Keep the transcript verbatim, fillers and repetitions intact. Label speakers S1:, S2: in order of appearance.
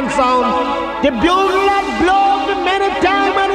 S1: sound. The bugle that blows many times and